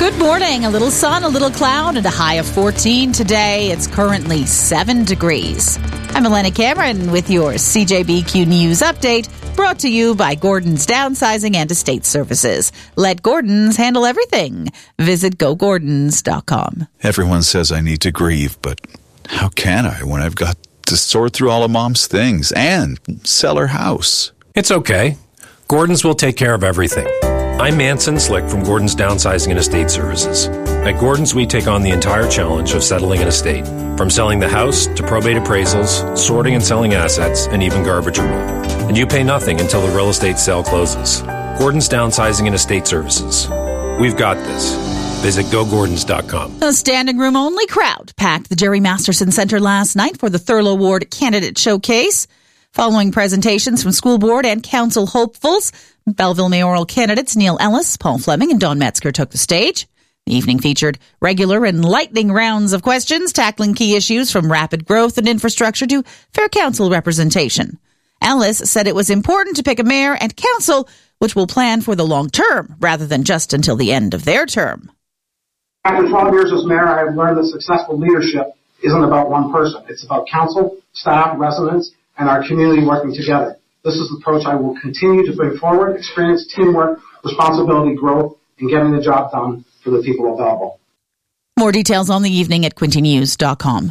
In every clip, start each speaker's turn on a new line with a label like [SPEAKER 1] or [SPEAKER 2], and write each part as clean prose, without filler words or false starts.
[SPEAKER 1] Good morning. A little sun, a little cloud, and a high of 14 today. It's currently 7 degrees. I'm Elena Cameron with your CJBQ News Update, brought to you by Gordon's Downsizing and Estate Services. Let Gordon's handle everything. Visit GoGordons.com.
[SPEAKER 2] Everyone says I need to grieve, but how can I when I've got to sort through all of Mom's things and sell her house?
[SPEAKER 3] It's okay. Gordon's will take care of everything. I'm Manson Slick from Gordon's Downsizing and Estate Services. At Gordon's, we take on the entire challenge of settling an estate, from selling the house to probate appraisals, sorting and selling assets, and even garbage removal. And you pay nothing until the real estate sale closes. Gordon's Downsizing and Estate Services. We've got this. Visit GoGordons.com.
[SPEAKER 1] A standing room only crowd packed the Jerry Masterson Center last night for the Thurlow Award Candidate Showcase. Following presentations from school board and council hopefuls, Belleville mayoral candidates Neil Ellis, Paul Fleming, and Don Metzger took the stage. The evening featured regular and lightning rounds of questions tackling key issues from rapid growth and infrastructure to fair council representation. Ellis said it was important to pick a mayor and council which will plan for the long term rather than just until the end of their term.
[SPEAKER 4] After 12 years as mayor, I have learned that successful leadership isn't about one person. It's about council, staff, residents, and our community working together. This is the approach I will continue to bring forward: experience, teamwork, responsibility, growth, and getting the job done for the people of Belleville.
[SPEAKER 1] More details on the evening at QuintyNews.com.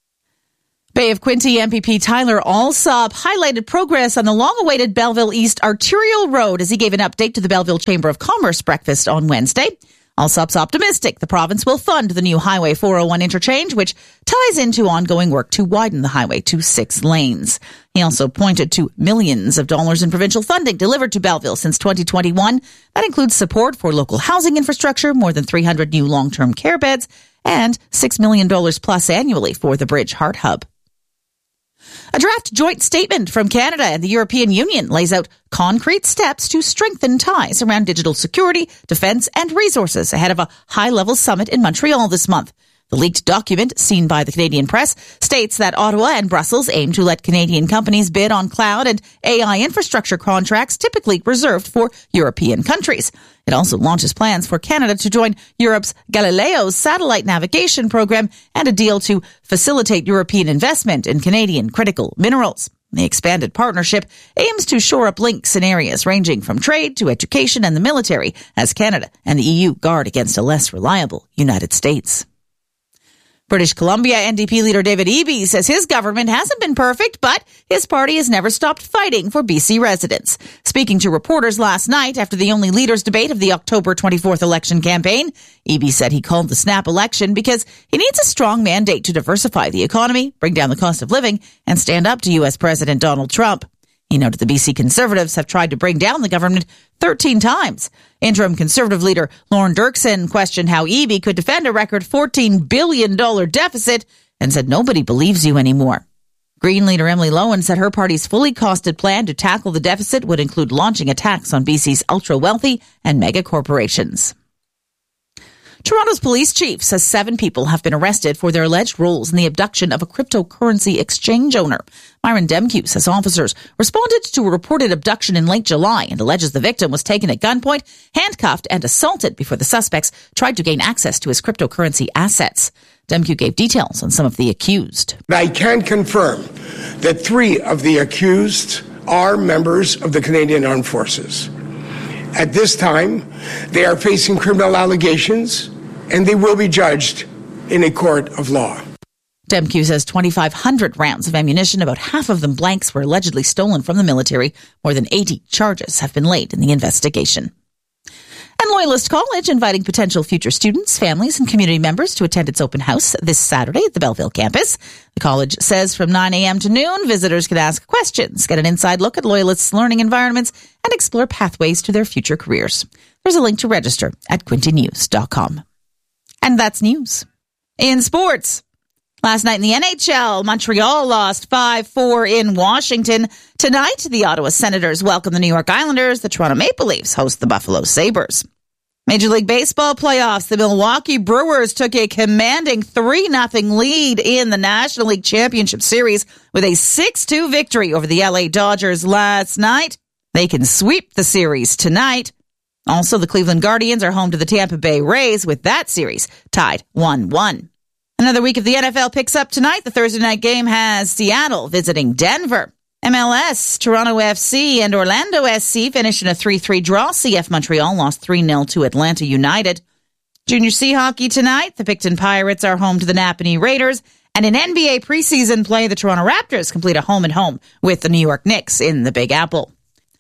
[SPEAKER 1] Bay of Quinte MPP Tyler Alsop highlighted progress on the long-awaited Belleville East Arterial Road as he gave an update to the Belleville Chamber of Commerce breakfast on Wednesday. Alsop's optimistic the province will fund the new Highway 401 interchange, which ties into ongoing work to widen the highway to 6 lanes. He also pointed to millions of dollars in provincial funding delivered to Belleville since 2021. That includes support for local housing infrastructure, more than 300 new long-term care beds, and $6 million plus annually for the Bridge Heart Hub. A draft joint statement from Canada and the European Union lays out concrete steps to strengthen ties around digital security, defense, and resources ahead of a high-level summit in Montreal this month. The leaked document, seen by the Canadian press, states that Ottawa and Brussels aim to let Canadian companies bid on cloud and AI infrastructure contracts typically reserved for European countries. It also launches plans for Canada to join Europe's Galileo satellite navigation program and a deal to facilitate European investment in Canadian critical minerals. The expanded partnership aims to shore up links in areas ranging from trade to education and the military as Canada and the EU guard against a less reliable United States. British Columbia NDP leader David Eby says his government hasn't been perfect, but his party has never stopped fighting for BC residents. Speaking to reporters last night after the only leaders' debate of the October 24th election campaign, Eby said he called the snap election because he needs a strong mandate to diversify the economy, bring down the cost of living, and stand up to U.S. President Donald Trump. He noted the BC Conservatives have tried to bring down the government 13 times. Interim Conservative leader Lorne Dirksen questioned how Eby could defend a record $14 billion deficit and said nobody believes you anymore. Green leader Emily Lowen said her party's fully costed plan to tackle the deficit would include launching a tax on BC's ultra-wealthy and mega corporations. Toronto's police chief says 7 people have been arrested for their alleged roles in the abduction of a cryptocurrency exchange owner. Myron Demke says officers responded to a reported abduction in late July and alleges the victim was taken at gunpoint, handcuffed, and assaulted before the suspects tried to gain access to his cryptocurrency assets. Demke gave details on some of the accused.
[SPEAKER 5] I can confirm that 3 of the accused are members of the Canadian Armed Forces. At this time, they are facing criminal allegations, and they will be judged in a court of law.
[SPEAKER 1] Demke says 2,500 rounds of ammunition, about half of them blanks, were allegedly stolen from the military. More than 80 charges have been laid in the investigation. And Loyalist College inviting potential future students, families, and community members to attend its open house this Saturday at the Belleville campus. The college says from 9 a.m. to noon, visitors can ask questions, get an inside look at Loyalist's learning environments, and explore pathways to their future careers. There's a link to register at QuintyNews.com. And that's news. In sports, last night in the NHL, Montreal lost 5-4 in Washington. Tonight, the Ottawa Senators welcome the New York Islanders. The Toronto Maple Leafs host the Buffalo Sabres. Major League Baseball playoffs, the Milwaukee Brewers took a commanding 3-0 lead in the National League Championship Series with a 6-2 victory over the LA Dodgers last night. They can sweep the series tonight. Also, the Cleveland Guardians are home to the Tampa Bay Rays with that series tied 1-1. Another week of the NFL picks up tonight. The Thursday night game has Seattle visiting Denver. MLS, Toronto FC and Orlando SC finished in a 3-3 draw. CF Montreal lost 3-0 to Atlanta United. Junior C hockey tonight. The Picton Pirates are home to the Napanee Raiders. And in NBA preseason play, the Toronto Raptors complete a home-and-home with the New York Knicks in the Big Apple.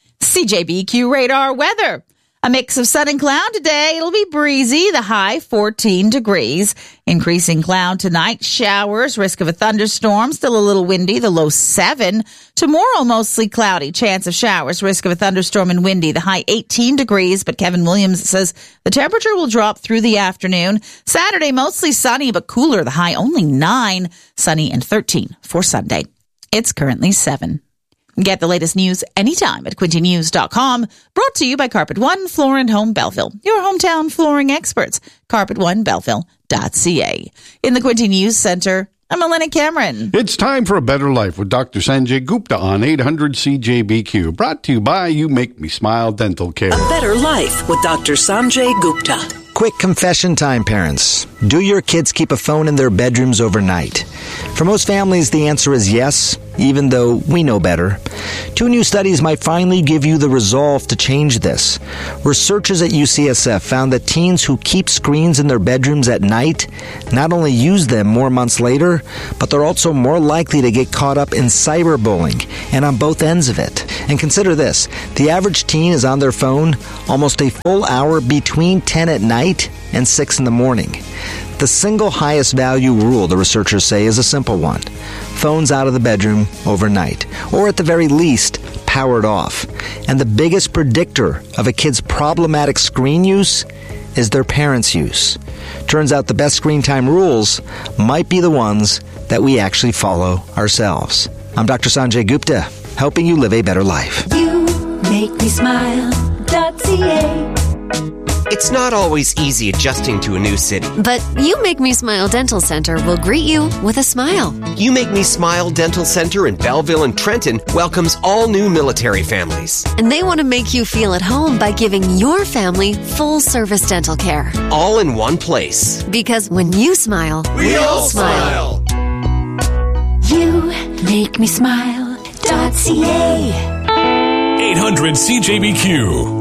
[SPEAKER 1] CJBQ radar weather. A mix of sun and cloud today. It'll be breezy, the high 14 degrees. Increasing cloud tonight, showers, risk of a thunderstorm, still a little windy, the low 7. Tomorrow, mostly cloudy, chance of showers, risk of a thunderstorm and windy, the high 18 degrees. But Kevin Williams says the temperature will drop through the afternoon. Saturday, mostly sunny but cooler, the high only 9, sunny and 13 for Sunday. It's currently 7. Get the latest news anytime at QuincyNews.com. Brought to you by Carpet One Floor and Home Belleville, your hometown flooring experts. CarpetOneBelleville.ca. In the Quincy News Center, I'm Elena Cameron.
[SPEAKER 6] It's time for A Better Life with Dr. Sanjay Gupta on 800 CJBQ. Brought to you by You Make Me Smile Dental Care.
[SPEAKER 7] A Better Life with Dr. Sanjay Gupta.
[SPEAKER 8] Quick confession time, parents. Do your kids keep a phone in their bedrooms overnight? For most families, the answer is yes, even though we know better. 2 new studies might finally give you the resolve to change this. Researchers at UCSF found that teens who keep screens in their bedrooms at night not only use them more months later, but they're also more likely to get caught up in cyberbullying, and on both ends of it. And consider this, the average teen is on their phone almost a full hour between 10 at night and 6 in the morning. The single highest value rule, the researchers say, is a simple one. Phones out of the bedroom overnight, or at the very least, powered off. And the biggest predictor of a kid's problematic screen use is their parents' use. Turns out the best screen time rules might be the ones that we actually follow ourselves. I'm Dr. Sanjay Gupta, helping you live a better life.
[SPEAKER 9] You make me smile.ca.
[SPEAKER 10] It's not always easy adjusting to a new city.
[SPEAKER 11] But You Make Me Smile Dental Center will greet you with a smile.
[SPEAKER 10] You Make Me Smile Dental Center in Belleville and Trenton welcomes all new military families.
[SPEAKER 11] And they want to make you feel at home by giving your family full-service dental care.
[SPEAKER 10] All in one place.
[SPEAKER 11] Because when you smile,
[SPEAKER 10] we all smile.
[SPEAKER 9] You make me smile.ca.
[SPEAKER 12] 800 CJBQ.